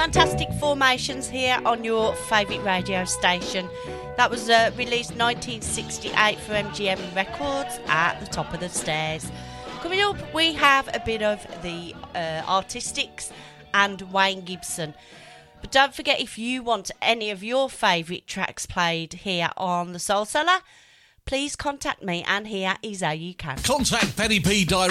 Fantastic Formations here on your favourite radio station. That was released 1968 for MGM Records, At the Top of the Stairs. Coming up, we have a bit of the Artistics and Wayne Gibson. But don't forget, if you want any of your favourite tracks played here on The Soul Cellar, please contact me, and here is how you can. Contact Penny P direct.